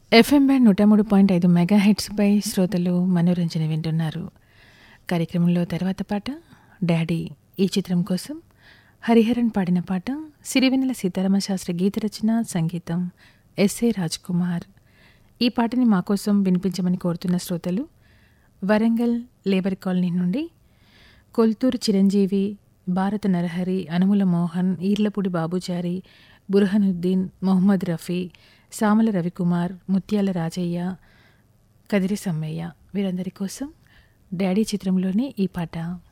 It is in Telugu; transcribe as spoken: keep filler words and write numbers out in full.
ఎఫ్ఎం బ్యాండ్ నూట మూడు పాయింట్ ఐదు మెగా హెడ్స్పై శ్రోతలు మనోరంజన వింటున్నారు. కార్యక్రమంలో తర్వాత పాట డాడీ. ఈ చిత్రం కోసం హరిహరన్ పాడిన పాట సిరివెన్నెల సీతారామ శాస్త్రి గీత రచన, సంగీతం ఎస్ఏ రాజ్ కుమార్. ఈ పాటని మా కోసం వినిపించమని కోరుతున్న శ్రోతలు వరంగల్ లేబర్ కాలనీ నుండి కొల్తూరు చిరంజీవి, భారత నరహరి, అనుముల మోహన్, ఈర్లపూడి బాబుచారి, బుర్హనుద్దీన్, మొహమ్మద్ రఫీ, సామల రవికుమార్, ముత్యాల రాజయ్య, కదిరి సమ్మయ్య వీరందరి కోసం డాడీ చిత్రంలోని ఈ పాట.